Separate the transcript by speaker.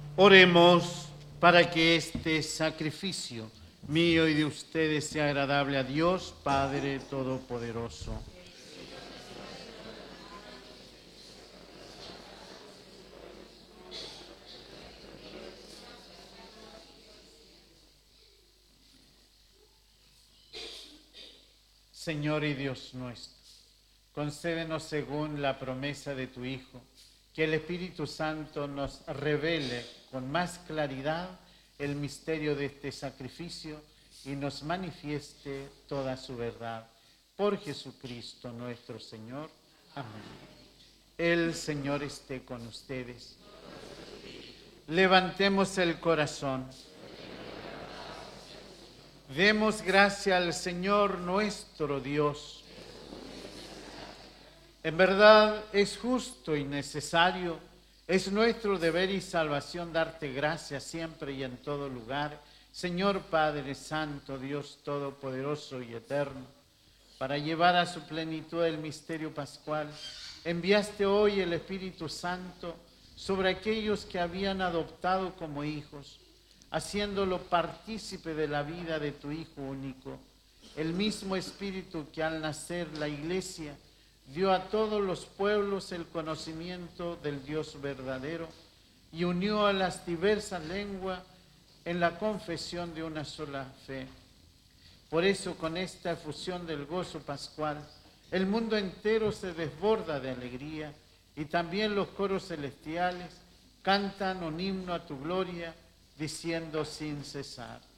Speaker 1: Oremos para que este sacrificio mío y de ustedes sea agradable a Dios, Padre Todopoderoso. Señor y Dios nuestro, concédenos según la promesa de tu Hijo, que el Espíritu Santo nos revele con más claridad el misterio de este sacrificio y nos manifieste toda su verdad. Por Jesucristo nuestro Señor. Amén. El Señor esté con ustedes. Levantemos el corazón. Demos gracia al Señor nuestro Dios. En verdad es justo y necesario, es nuestro deber y salvación darte gracias siempre y en todo lugar, Señor Padre Santo, Dios Todopoderoso y Eterno. Para llevar a su plenitud el misterio pascual, enviaste hoy el Espíritu Santo sobre aquellos que habían adoptado como hijos, haciéndolo partícipe de la vida de tu Hijo único. El mismo Espíritu que al nacer la Iglesia dio a todos los pueblos el conocimiento del Dios verdadero y unió a las diversas lenguas en la confesión de una sola fe. Por eso, con esta efusión del gozo pascual, el mundo entero se desborda de alegría y también los coros celestiales cantan un himno a tu gloria, diciendo sin cesar: